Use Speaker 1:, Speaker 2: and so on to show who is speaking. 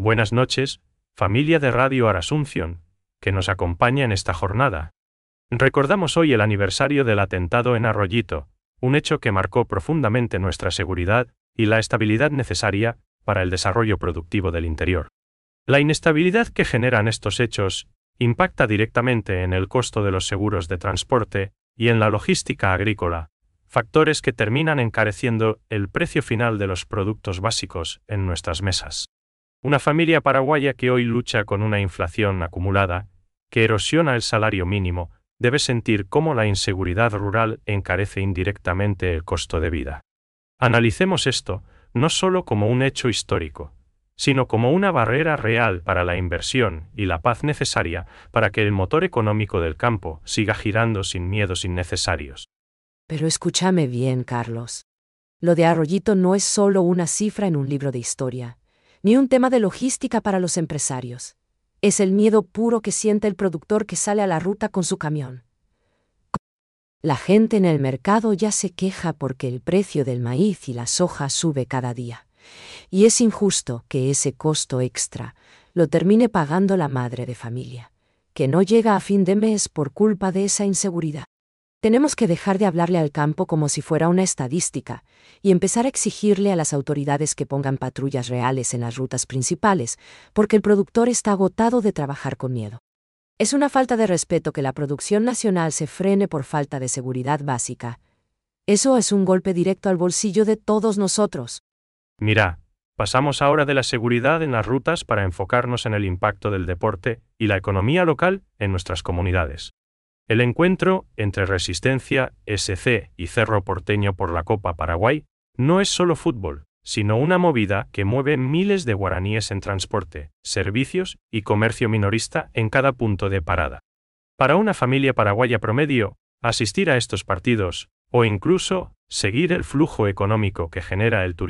Speaker 1: Buenas noches, familia de Radio Asunción, que nos acompaña en esta jornada. Recordamos hoy el aniversario del atentado en Arroyito, un hecho que marcó profundamente nuestra seguridad y la estabilidad necesaria para el desarrollo productivo del interior. La inestabilidad que generan estos hechos impacta directamente en el costo de los seguros de transporte y en la logística agrícola, factores que terminan encareciendo el precio final de los productos básicos en nuestras mesas. Una familia paraguaya que hoy lucha con una inflación acumulada, que erosiona el salario mínimo, debe sentir cómo la inseguridad rural encarece indirectamente el costo de vida. Analicemos esto, no solo como un hecho histórico, sino como una barrera real para la inversión y la paz necesaria para que el motor económico del campo siga girando sin miedos innecesarios.
Speaker 2: Pero escúchame bien, Carlos. Lo de Arroyito no es solo una cifra en un libro de historia, ni un tema de logística para los empresarios. Es el miedo puro que siente el productor que sale a la ruta con su camión. La gente en el mercado ya se queja porque el precio del maíz y la soja sube cada día. Y es injusto que ese costo extra lo termine pagando la madre de familia, que no llega a fin de mes por culpa de esa inseguridad. Tenemos que dejar de hablarle al campo como si fuera una estadística y empezar a exigirle a las autoridades que pongan patrullas reales en las rutas principales, porque el productor está agotado de trabajar con miedo. Es una falta de respeto que la producción nacional se frene por falta de seguridad básica. Eso es un golpe directo al bolsillo de todos nosotros.
Speaker 1: Mira, pasamos ahora de la seguridad en las rutas para enfocarnos en el impacto del deporte y la economía local en nuestras comunidades. El encuentro entre Resistencia SC y Cerro Porteño por la Copa Paraguay no es solo fútbol, sino una movida que mueve miles de guaraníes en transporte, servicios y comercio minorista en cada punto de parada. Para una familia paraguaya promedio, asistir a estos partidos, o incluso seguir el flujo económico que genera el turismo,